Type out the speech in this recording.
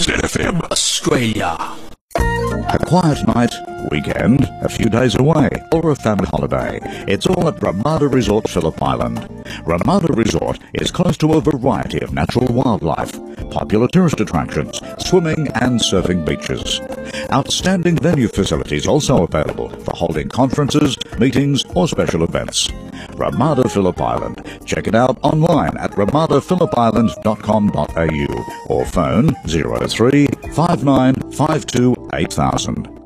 ZFM Australia. A quiet night, weekend, a few days away, or a family holiday. It's all at Ramada Resort, Phillip Island. Ramada Resort is close to a variety of natural wildlife, popular tourist attractions, swimming and surfing beaches. Outstanding venue facilities also available for holding conferences, meetings or special events. Ramada Phillip Island. Check it out online at ramadaphilisland.com.au or phone 03 5952 8000.